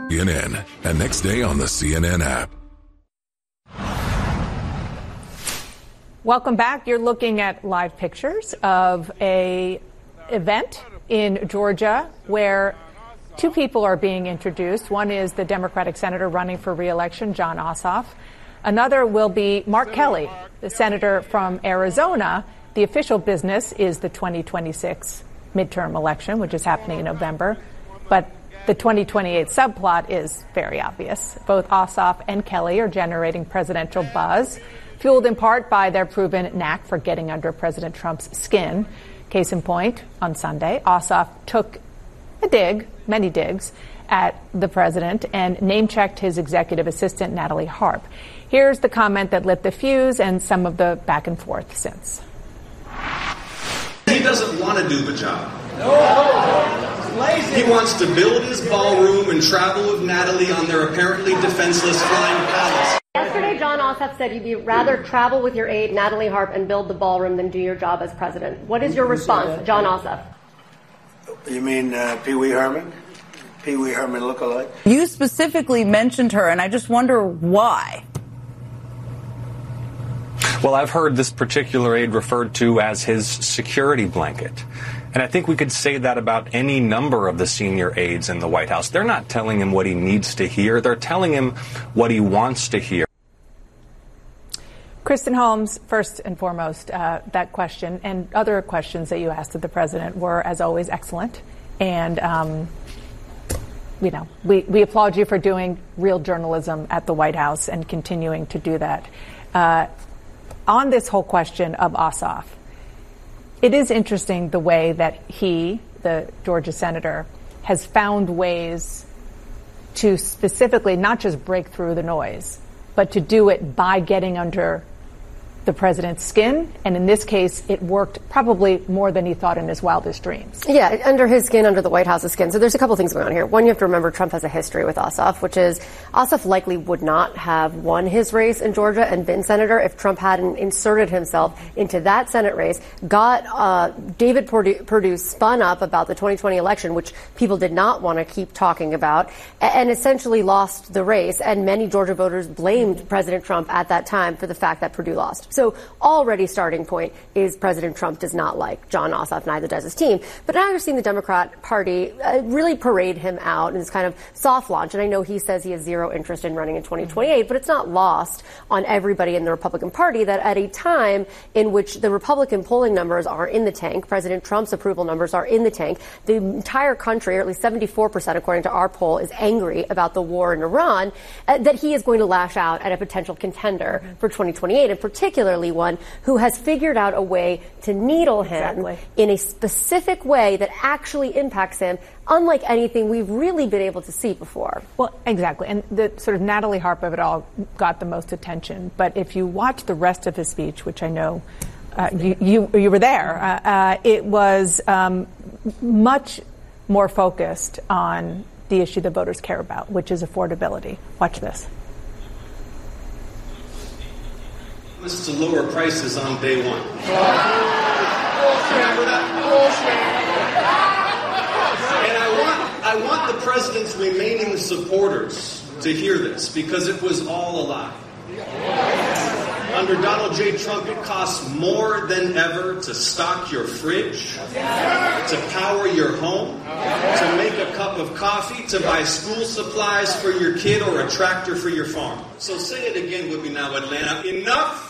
CNN, and next day on the CNN app. Welcome back. You're looking at live pictures of a event in Georgia where two people are being introduced. One is the Democratic senator running for re-election, Jon Ossoff. Another will be Mark Kelly, the senator from Arizona. The official business is the 2026 midterm election, which is happening in November. But the 2028 subplot is very obvious. Both Ossoff and Kelly are generating presidential buzz, fueled in part by their proven knack for getting under President Trump's skin. Case in point, on Sunday, Ossoff took a dig, many digs, at the president and name-checked his executive assistant, Natalie Harp. Here's the comment that lit the fuse and some of the back and forth since. He doesn't want to do the job. He wants to build his ballroom and travel with Natalie on their apparently defenseless flying palace. Yesterday, Jon Ossoff said you'd rather travel with your aide, Natalie Harp, and build the ballroom than do your job as president. What is your response, Jon Ossoff? You mean Pee Wee Herman? Pee Wee Herman lookalike? You specifically mentioned her, and I just wonder why. Well, I've heard this particular aide referred to as his security blanket. And I think we could say that about any number of the senior aides in the White House. They're not telling him what he needs to hear. They're telling him what he wants to hear. Kristen Holmes, first and foremost, that question and other questions that you asked of the president were, as always, excellent. And, we applaud you for doing real journalism at the White House and continuing to do that. On this whole question of Ossoff, it is interesting the way that he, the Georgia senator, has found ways to specifically not just break through the noise, but to do it by getting under the president's skin. And in this case, it worked probably more than he thought in his wildest dreams. Yeah, under his skin, under the White House's skin. So there's a couple things going on here. One, you have to remember Trump has a history with Ossoff, which is Ossoff likely would not have won his race in Georgia and been senator if Trump hadn't inserted himself into that Senate race, got David Perdue spun up about the 2020 election, which people did not want to keep talking about, and essentially lost the race. And many Georgia voters blamed President Trump at that time for the fact that Perdue lost. So already starting point is President Trump does not like Jon Ossoff, neither does his team. But now you're seeing the Democrat Party really parade him out in this kind of soft launch. And I know he says he has zero interest in running in 2028, but it's not lost on everybody in the Republican Party that at a time in which the Republican polling numbers are in the tank, President Trump's approval numbers are in the tank, the entire country, or at least 74% according to our poll, is angry about the war in Iran, that he is going to lash out at a potential contender for 2028, in particular one who has figured out a way to needle him in a specific way that actually impacts him, unlike anything we've really been able to see before. Well, exactly. And the sort of Natalie Harp of it all got the most attention. But if you watch the rest of his speech, which I know you were there, it was much more focused on the issue that voters care about, which is affordability. Watch this. To lower prices on day one. Remember that? And I want the president's remaining supporters to hear this, because it was all a lie. Under Donald J. Trump, it costs more than ever to stock your fridge, to power your home, to make a cup of coffee, to buy school supplies for your kid or a tractor for your farm. So say it again with me now, Atlanta. Enough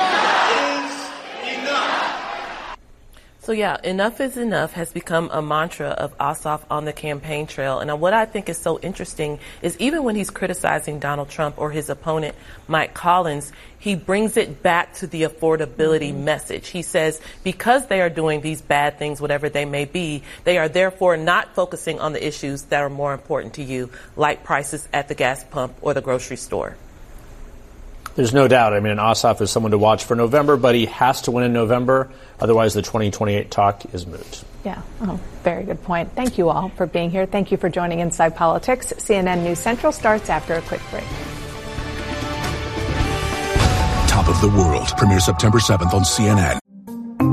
is enough. So yeah, enough is enough has become a mantra of Ossoff on the campaign trail. And what I think is so interesting is even when he's criticizing Donald Trump or his opponent, Mike Collins, he brings it back to the affordability message. He says because they are doing these bad things, whatever they may be, they are therefore not focusing on the issues that are more important to you, like prices at the gas pump or the grocery store. There's no doubt. I mean, Ossoff is someone to watch for November, but he has to win in November. Otherwise, the 2028 talk is moot. Yeah. Oh, very good point. Thank you all for being here. Thank you for joining Inside Politics. CNN News Central starts after a quick break. Top of the World premieres September 7th on CNN.